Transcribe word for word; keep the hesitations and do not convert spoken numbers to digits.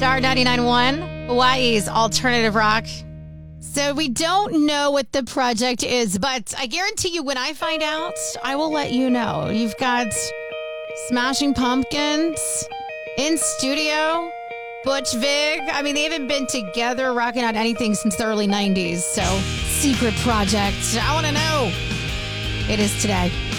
Star ninety-nine point one, Hawaii's alternative rock. So we don't know what the project is, but I guarantee you when I find out, I will let you know. You've got Smashing Pumpkins in studio, Butch Vig. I mean, they haven't been together rocking out anything since the early nineties. So, secret project. I want to know. It is today.